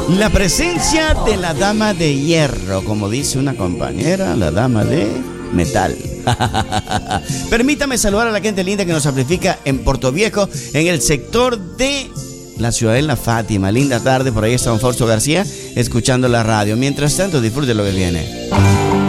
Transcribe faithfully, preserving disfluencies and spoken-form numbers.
La presencia de la dama de hierro, como dice una compañera, la dama de metal. Permítame saludar a la gente linda que nos amplifica en Puerto Viejo, en el sector de la Ciudadela Fátima. Linda tarde, por ahí está don Fausto García escuchando la radio. Mientras tanto, disfrute lo que viene.